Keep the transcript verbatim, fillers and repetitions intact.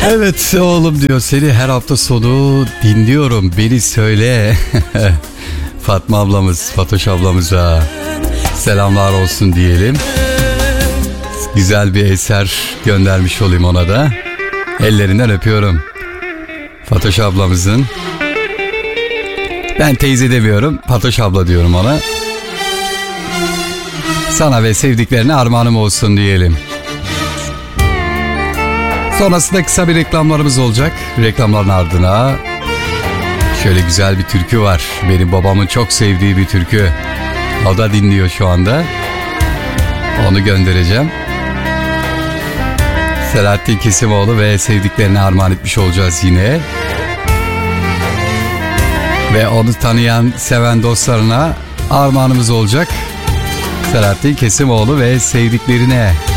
Evet oğlum diyor, seni her hafta sonu dinliyorum, beni söyle. Fatma ablamız, Fatoş ablamıza selamlar olsun diyelim. Güzel bir eser göndermiş olayım ona da. Ellerinden öpüyorum Fatoş ablamızın. Ben teyze demiyorum, Fatoş abla diyorum ona. Sana ve sevdiklerine armağanım olsun diyelim. Sonrasında kısa bir reklamlarımız olacak. Reklamların ardına şöyle güzel bir türkü var. Benim babamın çok sevdiği bir türkü. O da dinliyor şu anda. Onu göndereceğim. Selahattin Kesimoğlu ve sevdiklerine armağan etmiş olacağız yine. Ve onu tanıyan, seven dostlarına armağanımız olacak. Selahattin Kesimoğlu ve sevdiklerine.